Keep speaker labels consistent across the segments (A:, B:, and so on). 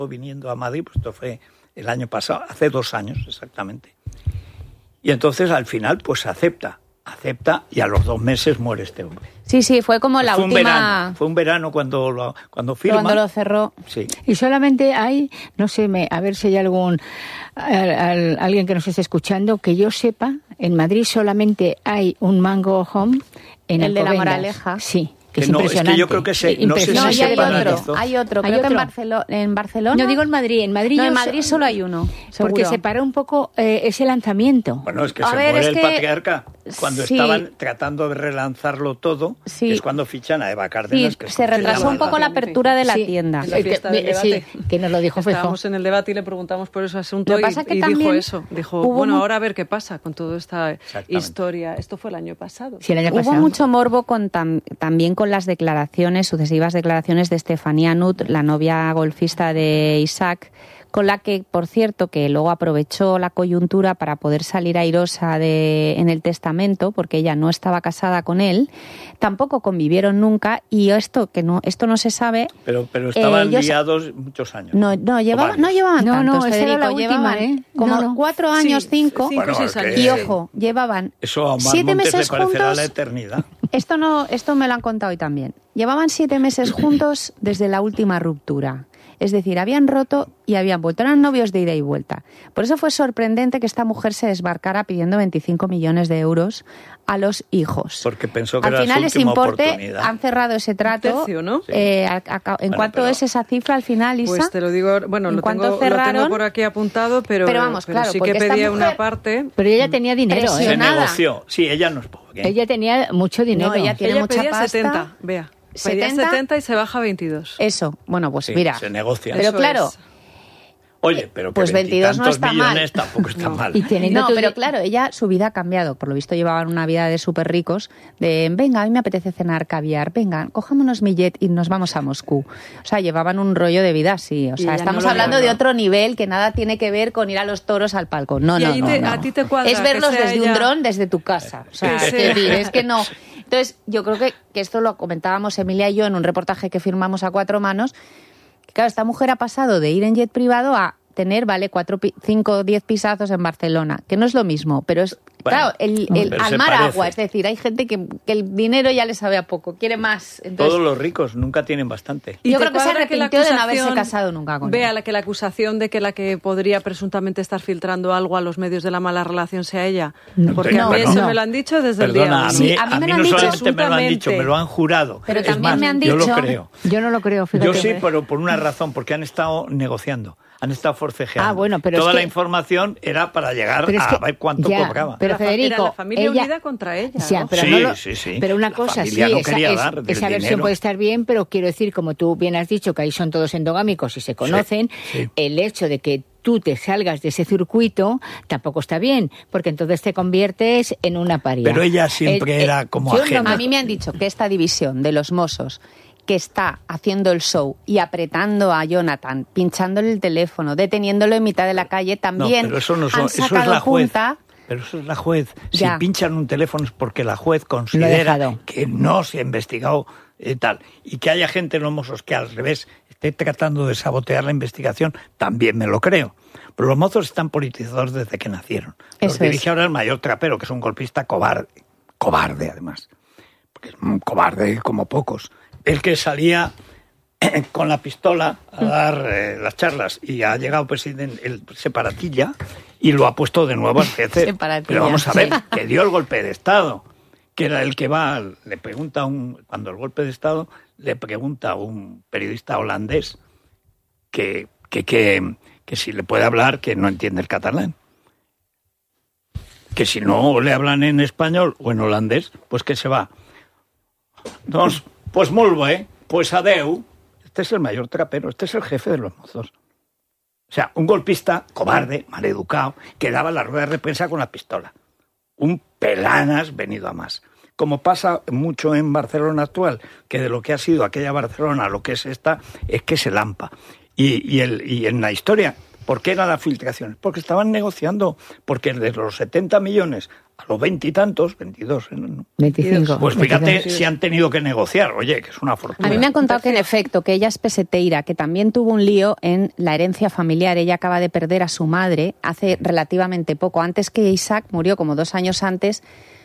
A: viniendo a Madrid, pues esto fue el año pasado, hace 2 años exactamente. Y entonces al final pues acepta y a los 2 meses muere este hombre.
B: Sí, fue como la última...
A: Fue un verano cuando firma.
B: Cuando lo cerró.
A: Sí.
C: Y solamente hay, no sé, a ver si hay alguien que nos esté escuchando, que yo sepa, en Madrid solamente hay un Mango Home en
B: el de la
C: Alcobendas.
B: Moraleja.
C: Sí. Que es
A: no,
C: impresionante.
A: es que yo creo que no sé si se paralizó.
B: Hay otro, creo que en Barcelona.
C: No, digo en Madrid. En Madrid
B: solo hay uno. Seguro.
C: Porque se paró un poco ese lanzamiento.
A: Bueno, es que muere el patriarca. Cuando estaban tratando de relanzarlo todo, es cuando fichan a Eva Cárdenas. Que
B: se retrasó un poco la apertura de la tienda.
D: La fiesta del debate.
C: Que nos lo dijo Feijóo.
D: Estábamos en el debate y le preguntamos por ese asunto y dijo eso. Dijo, ahora a ver qué pasa con toda esta historia. Esto fue el año pasado.
C: Sí, el año pasado.
B: Hubo mucho morbo también con las sucesivas declaraciones de Estefanía Nut, la novia golfista de Isaac, con la que, por cierto, que luego aprovechó la coyuntura para poder salir airosa en el testamento, porque ella no estaba casada con él, tampoco convivieron nunca, y esto no se sabe.
A: Pero estaban liados muchos años.
B: No llevaban tantos,
C: esa era la última,
B: como 4 años, 5,
A: bueno,
B: 6 años. Y ojo, llevaban
A: eso a
B: 7 meses
A: le parecerá
B: juntos.
A: La eternidad.
B: Esto me lo han contado hoy también. Llevaban 7 meses juntos desde la última ruptura. Es decir, habían roto y habían vuelto. Eran novios de ida y vuelta. Por eso fue sorprendente que esta mujer se desbarcara pidiendo 25 millones de euros a los hijos.
A: Porque pensó que
B: al
A: era
B: final
A: su
B: ese
A: última
B: importe
A: oportunidad.
B: Han cerrado ese trato.
D: Tercio, ¿no?
B: ¿En cuánto es esa cifra al final, Isa?
D: Pues te lo digo, bueno, lo tengo por aquí apuntado, pero
B: vamos, claro,
D: sí que pedía una parte.
C: Pero ella tenía dinero.
A: Se negoció. Sí, ella no es pobre.
C: Ella tenía mucho dinero.
B: No, ella tiene mucha
D: pedía
B: pasta.
D: 70, vea. Pedía 70 y se baja a 22.
B: Eso, bueno, pues
A: sí,
B: mira.
A: Se negocia.
B: Pero claro.
A: Oye, pero
B: pues 22 no está
A: millones
B: mal.
A: Tampoco está mal.
B: Pero claro, su vida ha cambiado. Por lo visto llevaban una vida de súper ricos. Venga, a mí me apetece cenar caviar. Venga, cojámonos mi jet y nos vamos a Moscú. O sea, llevaban un rollo de vida así. O sea, estamos hablando de otro nivel que nada tiene que ver con ir a los toros al palco. No.
D: A ti te cuadra
B: es verlos desde
D: ella...
B: un dron desde tu casa. O sea, es que no. Entonces, yo creo que esto lo comentábamos Emilia y yo en un reportaje que firmamos a 4 manos. Que, claro, esta mujer ha pasado de ir en jet privado a tener, 4, 5, 10 pisazos en Barcelona, que no es lo mismo, pero es, claro, al mar agua, es decir, hay gente que el dinero ya le sabe a poco, quiere más. Entonces,
A: todos los ricos nunca tienen bastante.
B: Yo creo que se arrepintió de no haberse casado nunca con él.
D: Vea que la acusación de que la que podría presuntamente estar filtrando algo a los medios de la mala relación sea ella, porque a mí eso me lo han dicho desde el día 1.
A: A mí me lo han dicho, me lo han jurado.
B: Pero también me han dicho...
A: Yo lo creo.
C: Yo no lo creo, fíjate.
A: Yo sí, pero por una razón, porque han estado negociando. Han estado forcejeando.
C: Pero
A: toda la información era para llegar a ver cuánto cobraba.
C: Pero Federico,
D: era la familia unida contra ella, ¿no?
C: Pero
A: sí.
C: Pero una
A: la
C: cosa, sí,
A: no esa
C: versión puede estar bien, pero quiero decir, como tú bien has dicho, que ahí son todos endogámicos y se conocen, el hecho de que tú te salgas de ese circuito tampoco está bien, porque entonces te conviertes en una paria.
A: Pero ella siempre era como ajena.
B: A mí me han dicho que esta división de los Mossos que está haciendo el show y apretando a Jonathan, pinchándole el teléfono, deteniéndolo en mitad de la calle, también
A: pero eso
B: han sacado junta.
A: Pero eso es la juez.
B: Ya.
A: Si pinchan un teléfono es porque la juez considera que no se ha investigado tal. Y que haya gente en los Mossos que al revés esté tratando de sabotear la investigación, también me lo creo. Pero los Mossos están politizados desde que nacieron. Los dirige ahora el mayor trapero, que es un golpista cobarde además. Porque es un cobarde como pocos. El que salía con la pistola a dar las charlas y ha llegado el separatilla y lo ha puesto de nuevo al jefe. Pero vamos a ver, que dio el golpe de Estado, que era el que le pregunta cuando el golpe de Estado le pregunta a un periodista holandés que si le puede hablar, que no entiende el catalán. Que si no le hablan en español o en holandés, pues que se va. Entonces, pues molt bé, pues adeu. Este es el mayor trapero, este es el jefe de los Mossos. O sea, un golpista cobarde, maleducado, que daba la rueda de prensa con la pistola. Un pelanas venido a más. Como pasa mucho en Barcelona actual, que de lo que ha sido aquella Barcelona a lo que es esta, es que se lampa. Y en la historia, ¿por qué eran las filtraciones? Porque estaban negociando, porque de los 70 millones a los 20 y tantos, 22, ¿no?
C: 25.
A: Pues fíjate
C: 22.
A: si han tenido que negociar, oye, que es una fortuna.
B: A mí me han contado que en efecto, que ella es peseteira, que también tuvo un lío en la herencia familiar. Ella acaba de perder a su madre hace relativamente poco, antes que Isaac murió, como 2 años antes,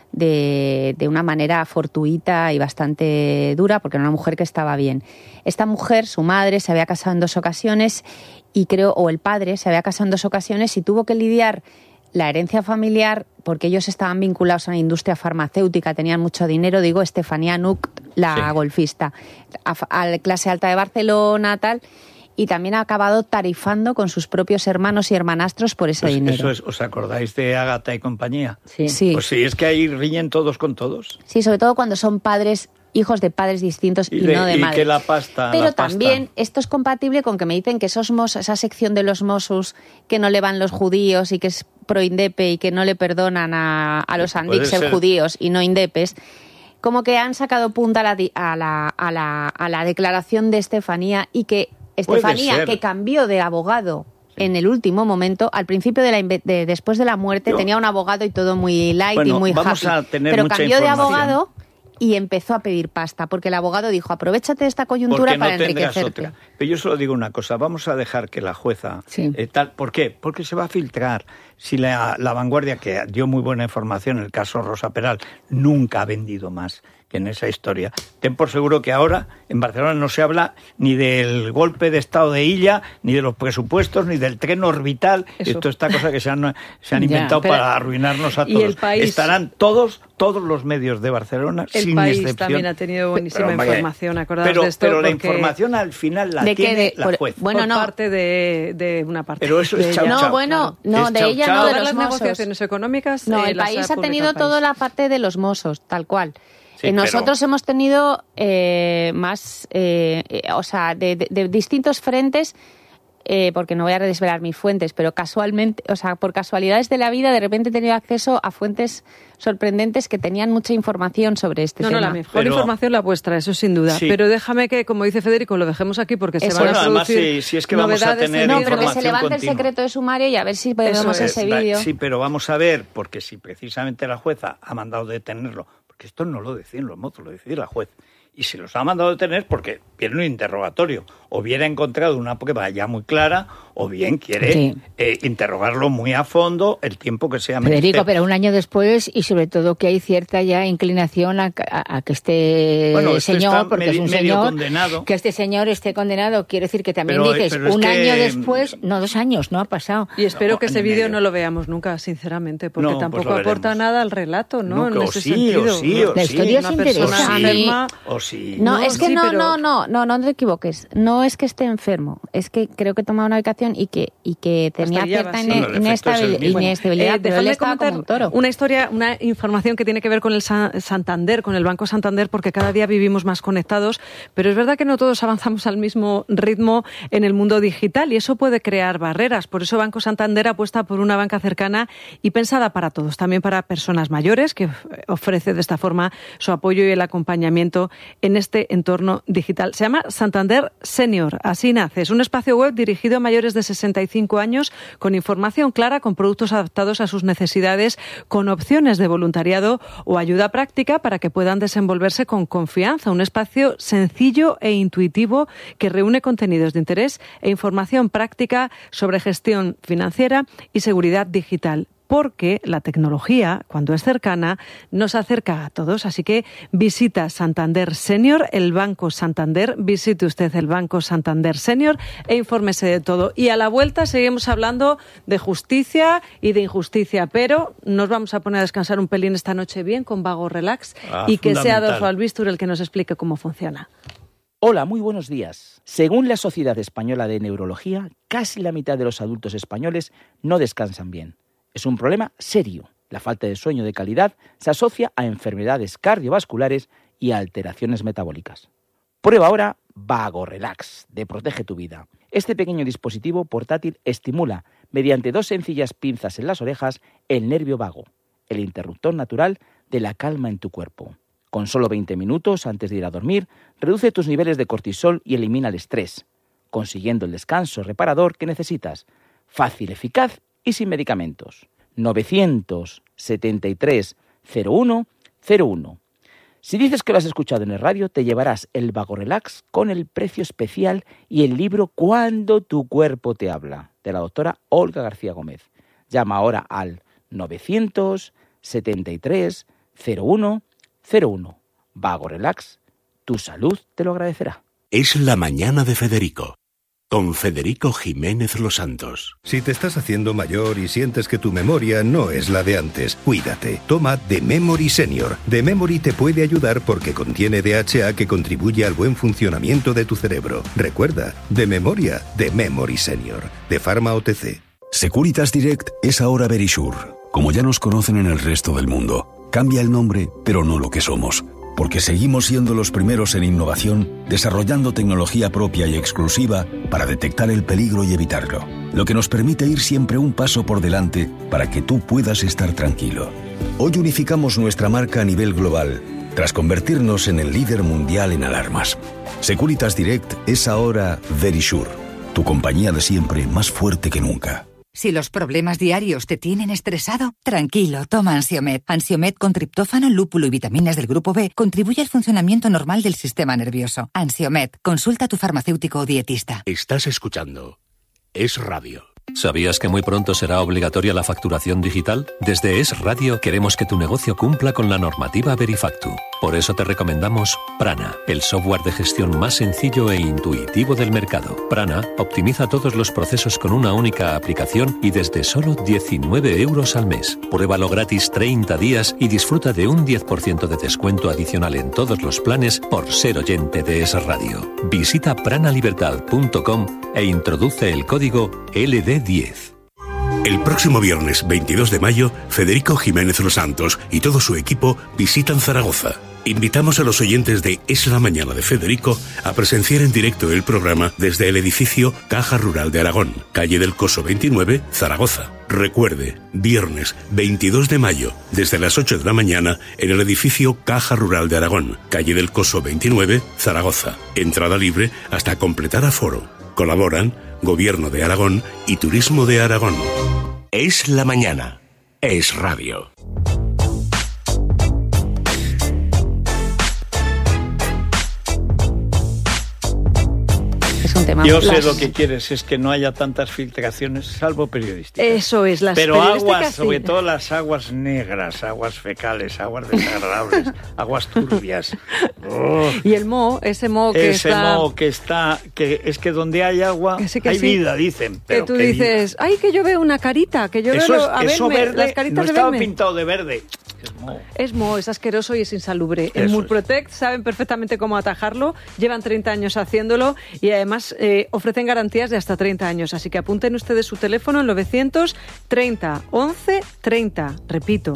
B: de una manera fortuita y bastante dura, porque era una mujer que estaba bien. Esta mujer, su madre, se había casado en 2 ocasiones y o el padre se había casado en 2 ocasiones y tuvo que lidiar la herencia familiar porque ellos estaban vinculados a una industria farmacéutica, tenían mucho dinero, digo, Estefanía Nuc, la golfista, a la clase alta de Barcelona, tal, y también ha acabado tarifando con sus propios hermanos y hermanastros por ese dinero.
A: Eso es, ¿os acordáis de Ágata y compañía?
B: Sí.
A: Pues sí, es que ahí riñen todos con todos.
B: Sí, sobre todo cuando son hijos de padres distintos y no de madres.
A: Que la pasta.
B: Pero también esto es compatible con que me dicen que esos esa sección de los Mossos que no le van los judíos y que es pro-indepe y que no le perdonan a los andics ser judíos y no indepes, como que han sacado punta a la declaración de Estefanía y que Estefanía, que cambió de abogado en el último momento, al principio después de la muerte, tenía un abogado y todo muy light y muy happy, pero cambió de abogado y empezó a pedir pasta, porque el abogado dijo, aprovechate de esta coyuntura para enriquecerte.
A: Pero yo solo digo una cosa, vamos a dejar que la jueza... ¿Por qué? Porque se va a filtrar. Si la Vanguardia, que dio muy buena información en el caso Rosa Peral, nunca ha vendido más que en esa historia. Ten por seguro que ahora en Barcelona no se habla ni del golpe de estado de Illa, ni de los presupuestos, ni del tren orbital. Esto es esta cosa que se han inventado para arruinarnos a todos.
D: El país,
A: estarán todos los medios de Barcelona, sin excepción.
D: El país también ha tenido buenísima información, acordaos de esto.
A: Pero la información al final la tiene la juez.
B: Bueno,
D: por parte de una parte.
A: Pero eso es chau,
B: No, bueno, no, de ella no, de los
D: las
B: Mossos.
D: Negociaciones económicas.
B: No, el país ha tenido toda la parte de los Mossos, tal cual.
A: Sí,
B: nosotros hemos tenido más, o sea, de distintos frentes, porque no voy a desvelar mis fuentes, pero casualmente, o sea, por casualidades de la vida, de repente he tenido acceso a fuentes sorprendentes que tenían mucha información sobre este tema.
D: No, la mejor información la vuestra, eso sin duda.
A: Sí.
D: Pero déjame que, como dice Federico, lo dejemos aquí porque se van a producir
A: además, si es que vamos a tener
B: No, pero que se levante
A: continua.
B: El secreto de sumario y a ver si podemos ese vídeo.
A: Sí, pero vamos a ver, porque si precisamente la jueza ha mandado detenerlo, porque esto no lo deciden los mozos, lo decide la juez. Y se los ha mandado detener porque viene un interrogatorio. O bien ha encontrado una prueba ya muy clara, o bien quiere interrogarlo muy a fondo el tiempo que sea menester.
C: Federico, pero un año después, y sobre todo que hay cierta ya inclinación a que este señor, porque es un señor, condenado. Que este señor esté condenado. Quiere decir que también dices, un año después, no 2 años, no ha pasado.
D: Y espero que ese vídeo no lo veamos nunca, sinceramente, porque tampoco aporta nada al relato, ¿no? En ese sentido.
C: La historia es interesante.
B: No, es que no te equivoques. No es que esté enfermo, es que creo que tomaba una medicación y que tenía cierta inestabilidad, pero él estaba como un toro.
D: Una información que tiene que ver con el Santander, con el Banco Santander, porque cada día vivimos más conectados, pero es verdad que no todos avanzamos al mismo ritmo en el mundo digital y eso puede crear barreras. Por eso Banco Santander apuesta por una banca cercana y pensada para todos, también para personas mayores, que ofrece de esta forma su apoyo y el acompañamiento en este entorno digital. Se llama Santander Senior, así nace. Es un espacio web dirigido a mayores de 65 años con información clara, con productos adaptados a sus necesidades, con opciones de voluntariado o ayuda práctica para que puedan desenvolverse con confianza. Un espacio sencillo e intuitivo que reúne contenidos de interés e información práctica sobre gestión financiera y seguridad digital. Porque la tecnología, cuando es cercana, nos acerca a todos. Así que visita Santander Senior, el Banco Santander, visite usted el Banco Santander Senior e infórmese de todo. Y a la vuelta seguimos hablando de justicia y de injusticia, pero nos vamos a poner a descansar un pelín esta noche bien con Vago Relax y que sea Adolfo Albistur el que nos explique cómo funciona.
E: Hola, muy buenos días. Según la Sociedad Española de Neurología, casi la mitad de los adultos españoles no descansan bien. Es un problema serio. La falta de sueño de calidad se asocia a enfermedades cardiovasculares y a alteraciones metabólicas. Prueba ahora Vago Relax de Protege tu Vida. Este pequeño dispositivo portátil estimula, mediante 2 sencillas pinzas en las orejas, el nervio vago, el interruptor natural de la calma en tu cuerpo. Con solo 20 minutos antes de ir a dormir, reduce tus niveles de cortisol y elimina el estrés, consiguiendo el descanso reparador que necesitas. Fácil, eficaz y sin medicamentos. 973 01 01. Si dices que lo has escuchado en el radio, te llevarás el Vagorelax con el precio especial y el libro Cuando tu cuerpo te habla, de la doctora Olga García Gómez. Llama ahora al 973 01 01. Vagorelax, tu salud te lo agradecerá.
F: Es la mañana de Federico, con Federico Jiménez Los Santos.
G: Si te estás haciendo mayor y sientes que tu memoria no es la de antes, cuídate. Toma The Memory Senior. The Memory te puede ayudar porque contiene DHA que contribuye al buen funcionamiento de tu cerebro. Recuerda, de memoria, The Memory Senior, de Pharma OTC.
H: Securitas Direct es ahora Verisure. Como ya nos conocen en el resto del mundo, cambia el nombre, pero no lo que somos. Porque seguimos siendo los primeros en innovación, desarrollando tecnología propia y exclusiva para detectar el peligro y evitarlo, lo que nos permite ir siempre un paso por delante para que tú puedas estar tranquilo. Hoy unificamos nuestra marca a nivel global, tras convertirnos en el líder mundial en alarmas. Securitas Direct es ahora Verisure, tu compañía de siempre más fuerte que nunca.
I: Si los problemas diarios te tienen estresado, tranquilo, toma Ansiomed. Ansiomed con triptófano, lúpulo y vitaminas del grupo B contribuye al funcionamiento normal del sistema nervioso. Ansiomed, consulta a tu farmacéutico o dietista.
F: Estás escuchando Es Radio.
J: ¿Sabías que muy pronto será obligatoria la facturación digital? Desde Es Radio queremos que tu negocio cumpla con la normativa Verifactu. Por eso te recomendamos Prana, el software de gestión más sencillo e intuitivo del mercado. Prana optimiza todos los procesos con una única aplicación y desde solo 19 euros al mes. Pruébalo gratis 30 días y disfruta de un 10% de descuento adicional en todos los planes por ser oyente de Es Radio. Visita pranalibertad.com e introduce el código LD10.
F: El próximo viernes 22 de mayo, Federico Jiménez Los Santos y todo su equipo visitan Zaragoza. Invitamos a los oyentes de Es la Mañana de Federico a presenciar en directo el programa desde el edificio Caja Rural de Aragón, calle del Coso 29, Zaragoza. Recuerde, viernes 22 de mayo, desde las 8 de la mañana, en el edificio Caja Rural de Aragón, calle del Coso 29, Zaragoza. Entrada libre hasta completar aforo. Colaboran Gobierno de Aragón y Turismo de Aragón. Es la Mañana. Es Radio.
B: Un tema.
A: Yo sé lo que quieres, es que no haya tantas filtraciones, salvo periodísticas.
D: Eso es, las
A: pero
D: periodísticas,
A: aguas, sobre todo las aguas negras, aguas fecales, aguas desagradables, aguas turbias. Oh.
D: Y el moho, ese moho que
A: está... que es que donde hay agua que hay vida, dicen. Pero
D: que tú dices, ay, que yo veo una carita, que yo
A: eso
D: veo...
A: Eso verde,
D: las caritas
A: no estaba pintado de verde.
D: Es moho, es asqueroso y es insalubre. En Murprotect saben perfectamente cómo atajarlo, llevan 30 años haciéndolo y además ofrecen garantías de hasta 30 años. Así que apunten ustedes su teléfono en 930 11 30. Repito,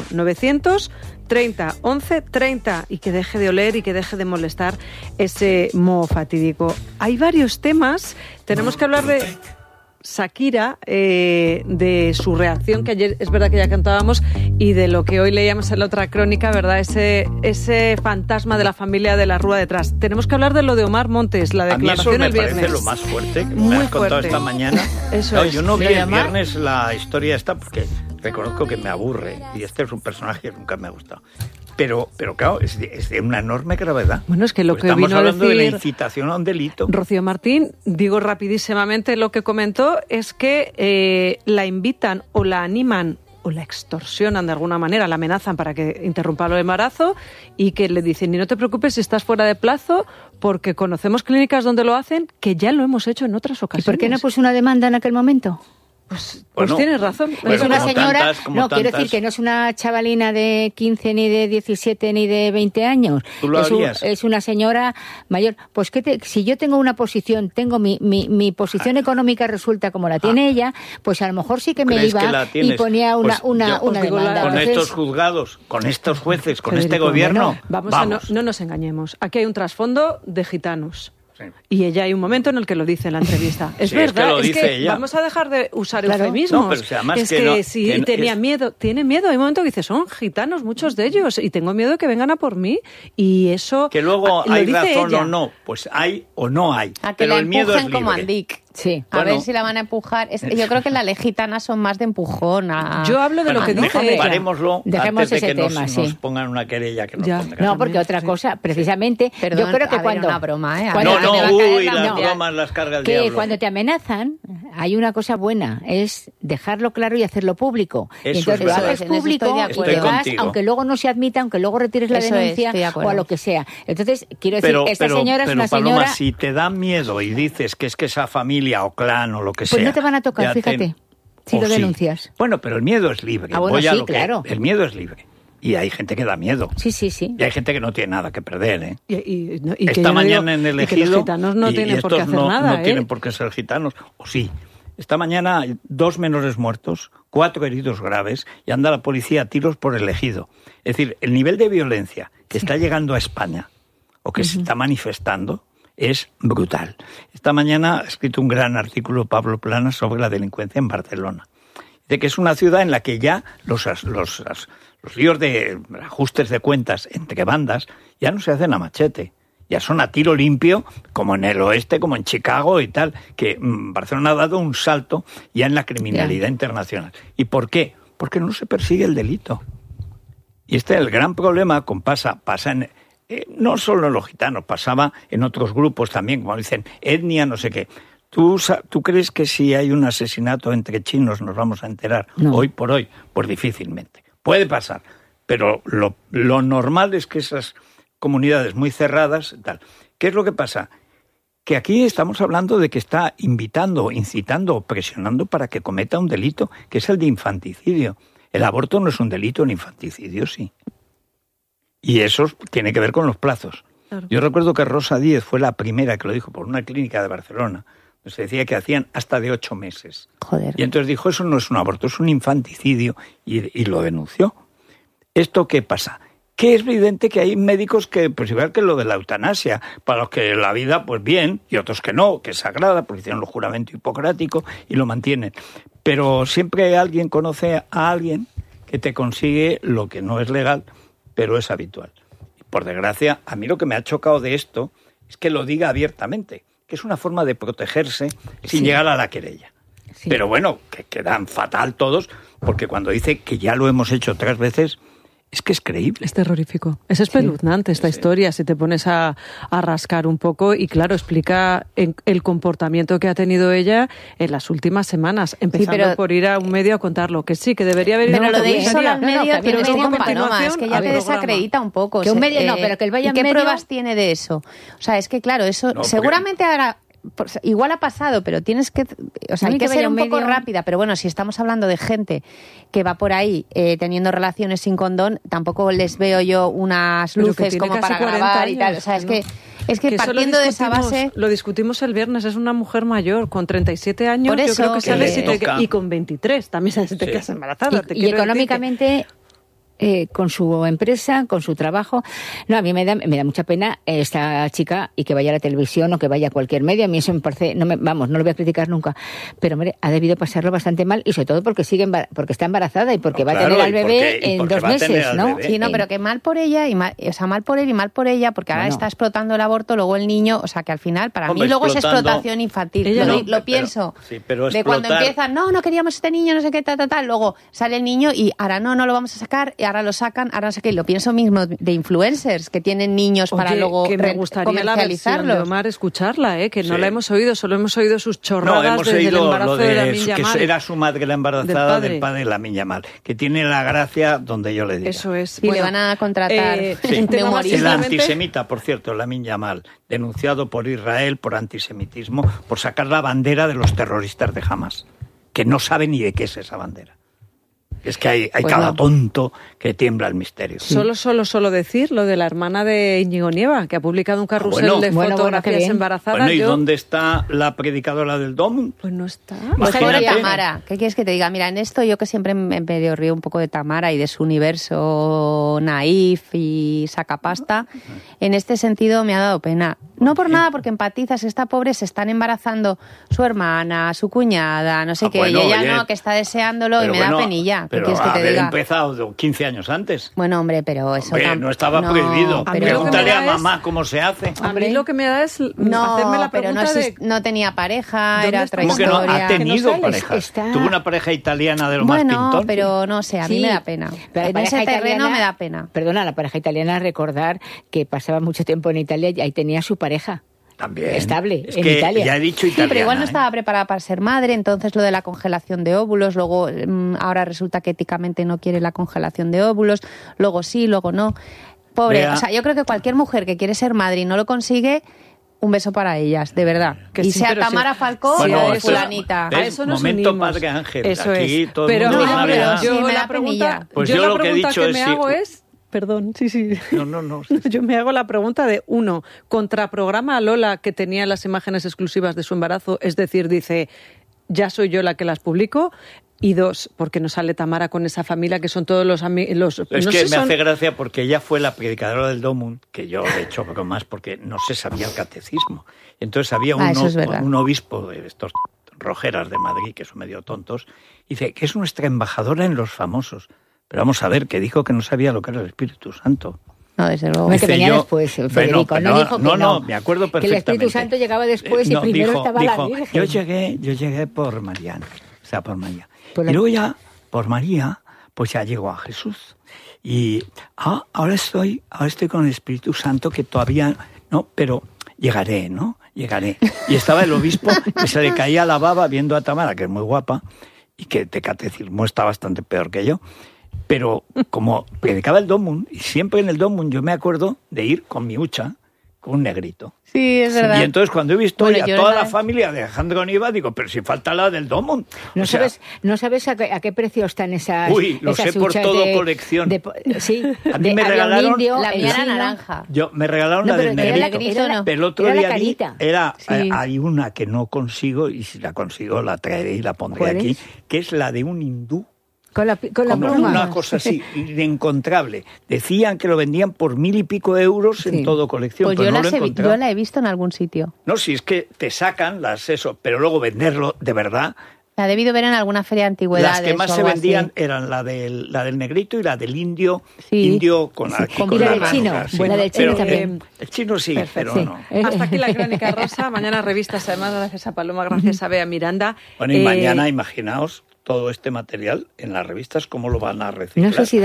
D: 930 11 30 y que deje de oler y que deje de molestar ese moho fatídico. Hay varios temas, tenemos que hablar de... Shakira, de su reacción, que ayer es verdad que ya cantábamos, y de lo que hoy leíamos en la otra crónica, ¿verdad? Ese fantasma de la familia de la Rúa detrás. Tenemos que hablar de lo de Omar Montes, la declaración el viernes.
A: A mí eso me parece lo más fuerte que
D: muy
A: me has contado
D: fuerte
A: esta mañana.
D: Eso
A: no,
D: es.
A: Yo no vi el viernes la historia esta porque reconozco que me aburre y este es un personaje que nunca me ha gustado. Pero claro, es de una enorme gravedad.
D: Bueno, es que lo que
A: estamos
D: vino a
A: hablando
D: decir
A: de la incitación a un delito.
D: Rocío Martín, digo rapidísimamente lo que comentó, es que la invitan o la animan o la extorsionan de alguna manera, la amenazan para que interrumpa el embarazo y que le dicen, y no te preocupes si estás fuera de plazo, porque conocemos clínicas donde lo hacen, que ya lo hemos hecho en otras ocasiones.
C: ¿Y por qué no puso una demanda en aquel momento?
D: Pues
A: bueno,
D: tienes razón.
C: Es una señora, quiero
A: tantas.
C: decir que no es una chavalina de 15, ni de 17, ni de 20 años.
A: ¿Tú lo harías?
C: Es una señora mayor. Pues si yo tengo una posición, tengo mi posición económica resuelta como la tiene ella, pues a lo mejor sí que me iba y ponía una demanda.
A: Con estos juzgados, con estos jueces, con este gobierno,
D: vamos. No nos engañemos. Aquí hay un trasfondo de gitanos. Y ella hay un momento en el que lo dice en la entrevista. Es verdad,
A: es que ella.
D: Vamos a dejar de usar eufemismos.
A: No, pero si además
D: es que sí, tiene miedo. Tiene miedo. Hay un momento que dice, son gitanos muchos de ellos y tengo miedo de que vengan a por mí. Y eso...
A: Que luego hay razón
D: ella.
A: o no. Pues hay o no hay.
B: A que
A: pero
B: la
A: el miedo es
B: empujen como
A: libre.
B: Andic.
C: Sí.
B: A ver si la van a empujar. Yo creo que las legitanas son más de empujón.
D: Yo hablo de lo que dice ella.
A: Parémoslo
C: Dejemos
A: antes de
C: ese
A: que
C: tema,
A: nos pongan una querella que nos pongan.
C: No, porque otra cosa, precisamente,
B: Perdón,
C: yo creo que cuando...
B: una broma, ¿eh?
A: Las bromas las carga el diablo.
C: Que cuando te amenazan, hay una cosa buena, es dejarlo claro y hacerlo público.
A: Eso
C: y entonces lo haces público y te vas, aunque luego no se admita, aunque luego retires la denuncia o a lo que sea. Entonces, quiero decir, esta señora es una
A: Paloma,
C: señora...
A: si te da miedo y dices que es que esa familia o clan o lo que sea...
C: Pues no te van a tocar, fíjate, si lo denuncias.
A: Sí. Bueno, pero el miedo es libre.
C: Claro.
A: El miedo es libre. Y hay gente que da miedo.
C: Sí.
A: Y hay gente que no tiene nada que perder, ¿eh?
D: Y
A: esta mañana en el Ejido...
D: Y que los gitanos no tienen por qué hacer nada,
A: no tienen por qué ser gitanos, o sí. Esta mañana hay 2 menores muertos, 4 heridos graves, y anda la policía a tiros por el Ejido. Es decir, el nivel de violencia que está llegando a España, o que se está manifestando, es brutal. Esta mañana ha escrito un gran artículo Pablo Planas sobre la delincuencia en Barcelona. Dice que es una ciudad en la que ya los líos de ajustes de cuentas entre bandas ya no se hacen a machete, ya son a tiro limpio, como en el oeste, como en Chicago y tal, que Barcelona ha dado un salto ya en la criminalidad internacional. ¿Y por qué? Porque no se persigue el delito. Y este es el gran problema, pasa en... no solo en los gitanos, pasaba en otros grupos también, como dicen, etnia, no sé qué. ¿Tú crees que si hay un asesinato entre chinos nos vamos a enterar hoy por hoy? Pues difícilmente. Puede pasar, pero lo normal es que esas comunidades muy cerradas, tal. ¿Qué es lo que pasa? Que aquí estamos hablando de que está invitando, incitando o presionando para que cometa un delito, que es el de infanticidio. El aborto no es un delito, el infanticidio sí. Y eso tiene que ver con los plazos. Claro. Yo recuerdo que Rosa Díez fue la primera que lo dijo por una clínica de Barcelona. Se decía que hacían hasta de 8 meses.
B: Joder.
A: Y entonces dijo, eso no es un aborto, es un infanticidio. Y lo denunció. ¿Esto qué pasa? Que es evidente que hay médicos que, pues igual que lo de la eutanasia, para los que la vida, pues bien, y otros que no, que es sagrada, porque hicieron el juramento hipocrático y lo mantienen. Pero siempre alguien conoce a alguien que te consigue lo que no es legal, pero es habitual. Y por desgracia, a mí lo que me ha chocado de esto es que lo diga abiertamente, que es una forma de protegerse sin llegar a la querella. Sí. Pero bueno, que quedan fatal todos, porque cuando dice que ya lo hemos hecho 3 veces... Es que es creíble.
D: Es terrorífico. Es espeluznante esta historia, si te pones a rascar un poco. Y claro, explica el comportamiento que ha tenido ella en las últimas semanas, empezando por ir a un medio a contarlo. Que sí, que debería haber ido a
B: una comisaría. Pero lo de ir solo al medio,
D: pero
B: es como Paloma, es que ya te desacredita un poco.
C: Que un medio no, pero que él vaya
B: ¿Y qué pruebas tiene de eso? O sea, es que claro, eso no, seguramente ahora... Igual ha pasado, pero tienes que... O sea, hay que ser un poco rápida. Pero bueno, si estamos hablando de gente que va por ahí teniendo relaciones sin condón, tampoco les veo yo unas luces como para grabar y tal. O sea, es que partiendo de esa base...
D: Lo discutimos el viernes, es una mujer mayor, con 37 años, yo creo que sabes, y con 23 también sabes si te quedas embarazada.
C: Y económicamente... con su empresa, con su trabajo. No, a mí me da mucha pena esta chica y que vaya a la televisión o que vaya a cualquier medio. A mí eso me parece, no lo voy a criticar nunca. Pero, hombre, ha debido pasarlo bastante mal y sobre todo porque porque está embarazada y porque va a tener al bebé en 2 meses, ¿no?
B: Sí, no, pero que mal por ella y mal, o sea, mal por él y mal por ella, porque ahora está explotando el aborto, luego el niño, o sea, que al final para mí luego es explotación infantil. Lo pienso.
A: Pero
B: de cuando empiezan, no queríamos este niño, no sé qué, luego sale el niño y ahora no lo vamos a sacar y ahora lo sacan, ahora no sé qué. Lo pienso mismo de influencers que tienen niños para luego
D: que me gustaría la versión de Omar escucharla, que no la hemos oído, solo hemos oído sus chorradas del embarazo de Lamine Yamal.
A: Que era su madre la embarazada del padre de Lamine Yamal, que tiene la gracia donde yo le diga.
D: Eso es.
B: Y le van a contratar
A: de humorista. El antisemita, por cierto, Lamine Yamal, denunciado por Israel por antisemitismo, por sacar la bandera de los terroristas de Hamas, que no sabe ni de qué es esa bandera. Es que hay pues cada tonto que tiembla el misterio.
D: Solo decir lo de la hermana de Íñigo Nieva, que ha publicado un carrusel de fotografías embarazadas.
A: Bueno, ¿y dónde está la predicadora del DOM?
D: Pues no está.
B: Pobre Tamara. ¿Qué quieres que te diga? Mira, en esto yo que siempre me medio río un poco de Tamara y de su universo naif y sacapasta, en este sentido me ha dado pena. No por nada, porque empatizas. Esta pobre se están embarazando su hermana, su cuñada, no sé qué,
A: bueno,
B: y ella
A: oye,
B: no, que está deseándolo y me da penilla. ¿Qué quieres que te diga?
A: Empezado 15 años antes.
B: Bueno, hombre, pero eso
A: no estaba prohibido. Pregúntale a mamá cómo se hace.
D: A mí lo que me da es hacerme la pregunta
B: no tenía pareja, era otra
A: historia. ¿Cómo que no? Ha tenido pareja. Tuvo una pareja italiana de lo más pintón.
B: Bueno, pero no sé, a mí me da pena. En ese terreno me da pena.
C: Perdona, la pareja italiana, recordar que pasaba mucho tiempo en Italia y ahí tenía su pareja.
A: También.
C: Estable,
A: es
C: en
A: que
C: Italia.
A: Ya he dicho italiana.
B: Sí, pero igual no estaba preparada para ser madre, entonces lo de la congelación de óvulos, luego ahora resulta que éticamente no quiere la congelación de óvulos, luego sí, luego no. Pobre, o sea, yo creo que cualquier mujer que quiere ser madre y no lo consigue, un beso para ellas, de verdad.
D: Que
B: y
D: sí,
B: sea Tamara Falcó o fulanita.
A: A eso nos momento unimos. Padre Ángel.
D: Eso
A: aquí
D: es.
A: Todo
D: pero
A: el mundo
D: no,
A: sabe
D: pero
A: ya.
D: yo la pregunta,
A: pues
D: yo
A: yo
D: la
A: lo que he
D: pregunta
A: dicho
D: que me hago es... Perdón, sí.
A: No.
D: Yo me hago la pregunta de, uno, contraprograma a Lola, que tenía las imágenes exclusivas de su embarazo, es decir, dice, ya soy yo la que las publico, y dos, porque no sale Tamara con esa familia que son todos los amigos...
A: Es que me hace gracia porque ella fue la predicadora del Domum, que yo de hecho poco más porque no se sabía el catecismo. Entonces había un obispo de estos rojeras de Madrid, que son medio tontos, y dice que es nuestra embajadora en los famosos. Pero vamos a ver, que dijo que no sabía lo que era el Espíritu Santo.
C: No, desde luego. Que venía después, Federico.
A: No dijo que no, me acuerdo perfectamente.
C: Que el Espíritu Santo llegaba después y primero estaba la Virgen.
A: Yo llegué por Mariana, o sea, por María. Y luego ya, por María, pues ya llegó a Jesús. Y ahora estoy con el Espíritu Santo, que todavía no, pero llegaré, ¿no? Llegaré. Y estaba el obispo que se le caía la baba viendo a Tamara, que es muy guapa, y que de catecismo está bastante peor que yo. Pero como predicaba el Domum, y siempre en el Domum yo me acuerdo de ir con mi hucha, con un negrito.
B: Sí, es verdad.
A: Y entonces cuando he visto a toda la familia de Alejandro Nieva, digo, pero si falta la del Domum.
C: ¿No sabes a qué precio están esas
A: lo sé por todo colección.
C: Sí,
A: a mí me regalaron...
B: La mía era naranja.
A: Me regalaron la del negrito. Pero el otro día hay una que no consigo, y si la consigo la traeré y la pondré aquí, que es la de un hindú.
C: Con la pluma.
A: Una cosa así, inencontrable. Decían que lo vendían por 1.000 y pico euros en todo colección.
B: Pues yo la he visto en algún sitio.
A: No, si es que te sacan pero luego venderlo de verdad.
B: La he debido ver en alguna feria de antigüedades.
A: Las que más se vendían eran la del negrito y la del indio. Indio con la
C: del chino. La del chino también.
A: El chino sí, pero no.
D: Hasta aquí la Crónica Rosa. Mañana revistas, además, gracias a Paloma, gracias a Bea Miranda.
A: Bueno, y mañana, imaginaos, todo este material en las revistas, ¿cómo lo van a reciclar?
C: No sé si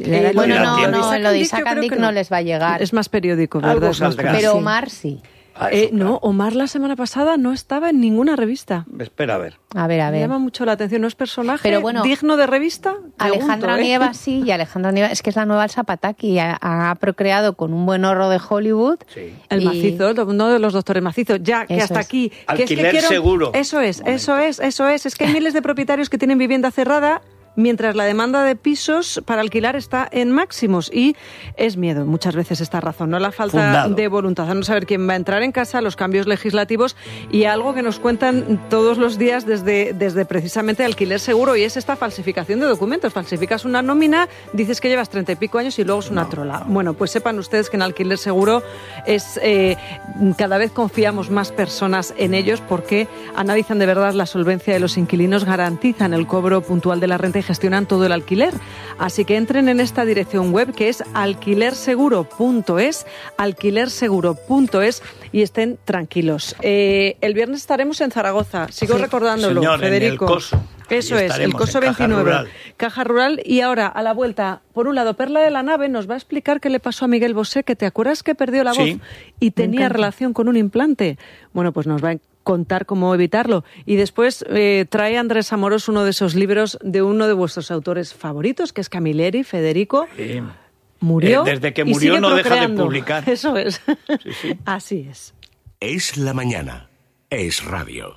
B: no, lo de Isaac Andic no les va a llegar.
D: Es más periódico, ¿verdad?
B: Pero Omar sí.
D: No, Omar la semana pasada no estaba en ninguna revista.
A: Espera, a ver.
B: Me
D: llama mucho la atención, ¿no es personaje digno de revista?
B: Alejandra Nieva sí, y Alejandra Nieva es que es la nueva Elsa Pataki, ha procreado con un buen horro de Hollywood.
A: Sí.
D: El macizo, uno de los doctores macizos, ya que hasta aquí.
A: Alquiler seguro.
D: Eso es. Es que hay miles de propietarios que tienen vivienda cerrada, mientras la demanda de pisos para alquilar está en máximos, y es miedo muchas veces esta razón, no la falta de voluntad, a no saber quién va a entrar en casa, los cambios legislativos y algo que nos cuentan todos los días desde precisamente Alquiler Seguro, y es esta falsificación de documentos. Falsificas una nómina, dices que llevas 30 y pico años y luego es una trola. Bueno, pues sepan ustedes que en Alquiler Seguro cada vez confiamos más personas en ellos, porque analizan de verdad la solvencia de los inquilinos, garantizan el cobro puntual de la renta y gestionan todo el alquiler. Así que entren en esta dirección web, que es alquilerseguro.es, y estén tranquilos. El viernes estaremos en Zaragoza, sigo recordándolo,
A: señor,
D: Federico.
A: En el Coso.
D: Eso es, el Coso 29, Caja Rural. Y ahora, a la vuelta, por un lado, Perla de la Nave nos va a explicar qué le pasó a Miguel Bosé, que te acuerdas que perdió la voz y tenía relación con un implante. Bueno, pues nos va a contar cómo evitarlo. Y después trae Andrés Amorós uno de esos libros de uno de vuestros autores favoritos, que es Camilleri, Federico.
A: Sí.
D: Murió.
A: Desde que murió no deja de publicar.
D: Eso es.
A: Sí.
D: Así es.
F: Es la mañana. Es radio.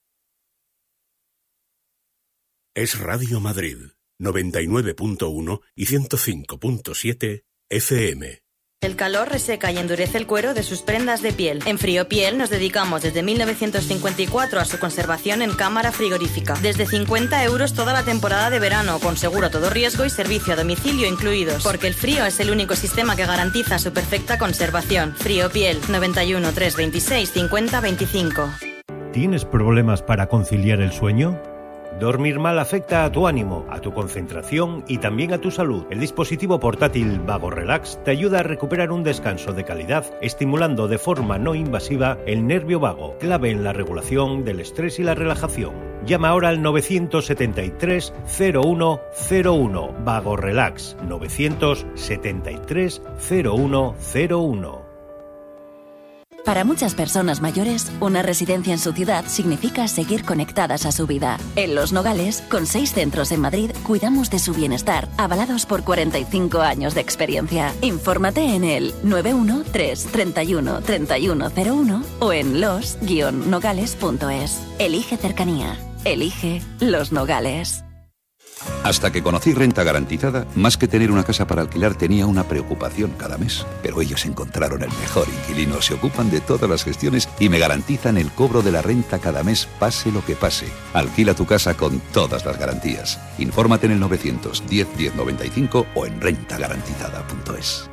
F: Es Radio Madrid, 99.1 y 105.7 FM.
K: El calor reseca y endurece el cuero de sus prendas de piel. En Friopiel nos dedicamos desde 1954 a su conservación en cámara frigorífica. Desde 50 € toda la temporada de verano, con seguro a todo riesgo y servicio a domicilio incluidos. Porque el frío es el único sistema que garantiza su perfecta conservación. Friopiel, 91 326 50 25.
L: ¿Tienes problemas para conciliar el sueño? Dormir mal afecta a tu ánimo, a tu concentración y también a tu salud. El dispositivo portátil Vago Relax te ayuda a recuperar un descanso de calidad, estimulando de forma no invasiva el nervio vago, clave en la regulación del estrés y la relajación. Llama ahora al 973 0101 Vago Relax, 973 0101.
M: Para muchas personas mayores, una residencia en su ciudad significa seguir conectadas a su vida. En Los Nogales, con 6 centros en Madrid, cuidamos de su bienestar, avalados por 45 años de experiencia. Infórmate en el 913 31 3101 o en los-nogales.es. Elige cercanía. Elige Los Nogales.
N: Hasta que conocí Renta Garantizada, más que tener una casa para alquilar tenía una preocupación cada mes. Pero ellos encontraron el mejor inquilino, se ocupan de todas las gestiones y me garantizan el cobro de la renta cada mes, pase lo que pase. Alquila tu casa con todas las garantías. Infórmate en el 910 1095 o en rentagarantizada.es.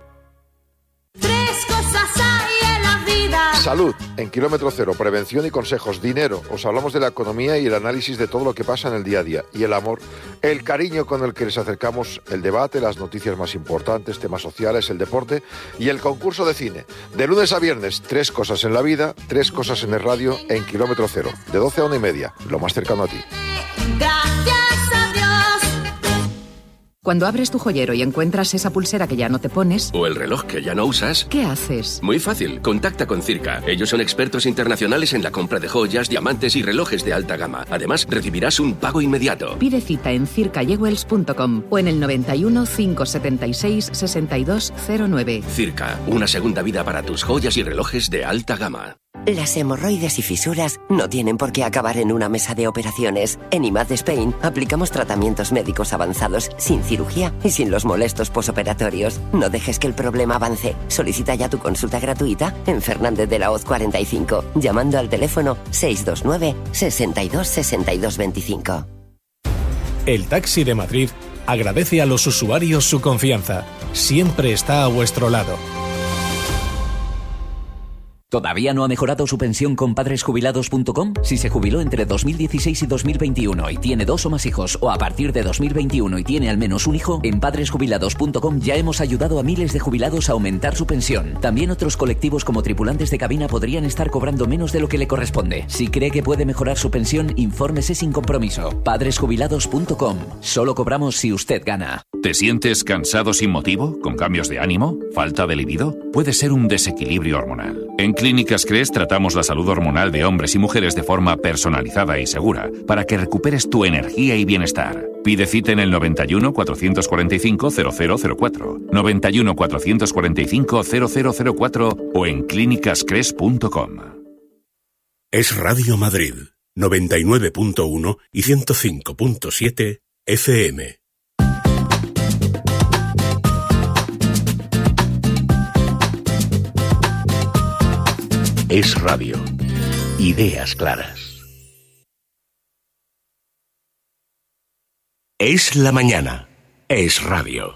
O: Tres cosas hay en la vida.
P: Salud, en Kilómetro Cero, prevención y consejos. Dinero, os hablamos de la economía y el análisis de todo lo que pasa en el día a día. Y el amor, el cariño con el que les acercamos el debate, las noticias más importantes, temas sociales, el deporte y el concurso de cine. De lunes a viernes, 3 cosas en la vida, 3 cosas en el radio, en Kilómetro Cero, de 12 a 1:30, lo más cercano a ti.
O: Gracias a Dios.
Q: Cuando abres tu joyero y encuentras esa pulsera que ya no te pones...
R: O el reloj que ya no usas...
Q: ¿Qué haces?
R: Muy fácil, contacta con Circa. Ellos son expertos internacionales en la compra de joyas, diamantes y relojes de alta gama. Además, recibirás un pago inmediato.
Q: Pide cita en circayewells.com o en el 91 576 6209.
R: Circa, una segunda vida para tus joyas y relojes de alta gama.
S: Las hemorroides y fisuras no tienen por qué acabar en una mesa de operaciones. En IMAD Spain aplicamos tratamientos médicos avanzados sin cirugía y sin los molestos posoperatorios. No dejes que el problema avance. Solicita ya tu consulta gratuita en Fernández de la Hoz 45, llamando al teléfono 629 62 62 25.
T: El Taxi de Madrid agradece a los usuarios su confianza. Siempre está a vuestro lado.
U: ¿Todavía no ha mejorado su pensión con padresjubilados.com? Si se jubiló entre 2016 y 2021 y tiene 2 o más hijos, o a partir de 2021 y tiene al menos un hijo, en padresjubilados.com ya hemos ayudado a miles de jubilados a aumentar su pensión. También otros colectivos como tripulantes de cabina podrían estar cobrando menos de lo que le corresponde. Si cree que puede mejorar su pensión, infórmese sin compromiso. Padresjubilados.com. Solo cobramos si usted gana.
V: ¿Te sientes cansado sin motivo? ¿Con cambios de ánimo? ¿Falta de libido? Puede ser un desequilibrio hormonal. En Clínicas Cres tratamos la salud hormonal de hombres y mujeres de forma personalizada y segura para que recuperes tu energía y bienestar. Pide cita en el 91 445 0004, 91 445 0004 o en clínicascres.com.
F: Es Radio Madrid, 99.1 y 105.7 FM. Es radio. Ideas claras. Es la mañana. Es radio.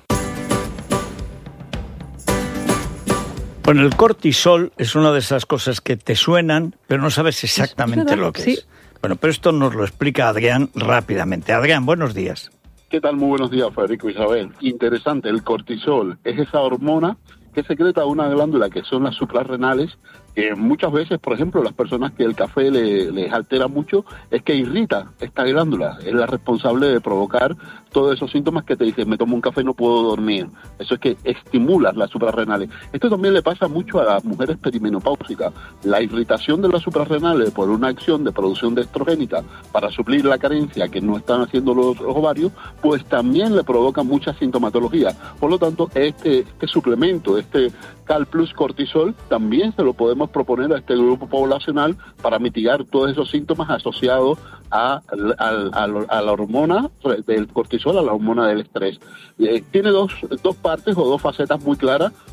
A: Bueno, el cortisol es una de esas cosas que te suenan, pero no sabes exactamente lo que es. Bueno, pero esto nos lo explica Adrián rápidamente. Adrián, buenos días.
W: ¿Qué tal? Muy buenos días, Federico, Isabel. Interesante, el cortisol es esa hormona que secreta una glándula que son las suprarrenales, que muchas veces, por ejemplo, las personas que el café les altera mucho, es que irrita esta glándula, es la responsable de provocar todos esos síntomas que te dicen, me tomo un café y no puedo dormir. Eso es que estimula las suprarrenales. Esto también le pasa mucho a las mujeres perimenopáusicas. La irritación de las suprarrenales por una acción de producción de estrogénica para suplir la carencia que no están haciendo los ovarios, pues también le provoca mucha sintomatología. Por lo tanto, este suplemento, este Cal Plus Cortisol, también se lo podemos proponer a este grupo poblacional para mitigar todos esos síntomas asociados a la hormona del cortisol, a la hormona del estrés. Tiene dos partes o dos facetas muy claras.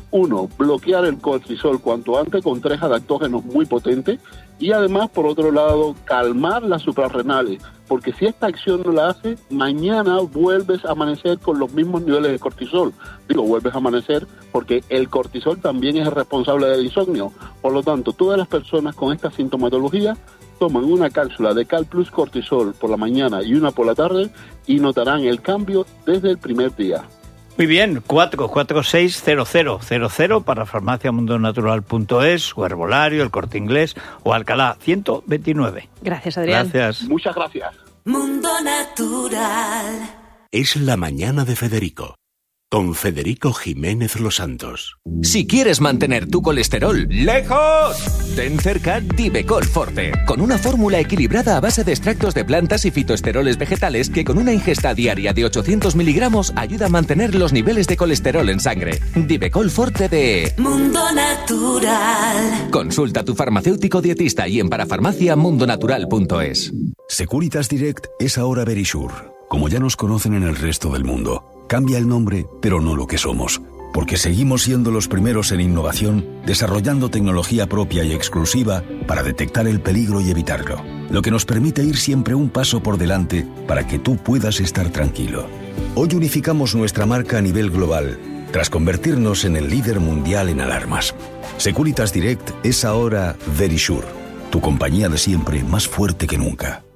W: uno, bloquear el cortisol cuanto antes con 3 adaptógenos muy potentes y además, por otro lado, calmar las suprarrenales, porque si esta acción no la hace, mañana vuelves a amanecer con los mismos niveles de cortisol. Digo, vuelves a amanecer porque el cortisol también es el responsable del insomnio. Por lo tanto, todas las personas con esta sintomatología toman una cápsula de Cal Plus Cortisol por la mañana y una por la tarde y notarán el cambio desde el primer día.
A: Muy bien, 446-0000 para farmaciamundonatural.es, o Herbolario, El Corte Inglés o Alcalá 129.
D: Gracias, Adrián.
A: Gracias.
W: Muchas gracias.
O: Mundo Natural.
F: Es la mañana de Federico, con Federico Jiménez Los Santos.
U: Si quieres mantener tu colesterol lejos, ten cerca Divecol Forte, con una fórmula equilibrada a base de extractos de plantas y fitoesteroles vegetales que con una ingesta diaria de 800 miligramos ayuda a mantener los niveles de colesterol en sangre. Divecol Forte de
O: Mundo Natural.
U: Consulta a tu farmacéutico dietista y en parafarmaciamundonatural.es.
E: Securitas Direct es ahora Verisure, como ya nos conocen en el resto del mundo. Cambia el nombre, pero no lo que somos, porque seguimos siendo los primeros en innovación, desarrollando tecnología propia y exclusiva para detectar el peligro y evitarlo, lo que nos permite ir siempre un paso por delante para que tú puedas estar tranquilo. Hoy unificamos nuestra marca a nivel global, tras convertirnos en el líder mundial en alarmas. Securitas Direct es ahora Verisure, tu compañía de siempre más fuerte que nunca.